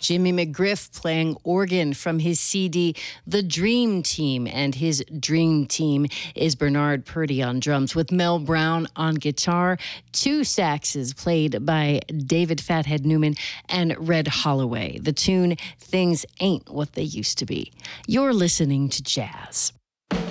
Jimmy McGriff playing organ from his CD, The Dream Team. And his dream team is Bernard Purdie on drums with Mel Brown on guitar, two saxes played by David Fathead Newman and Red Holloway. The tune, Things Ain't What They Used to Be. You're listening to Jazz.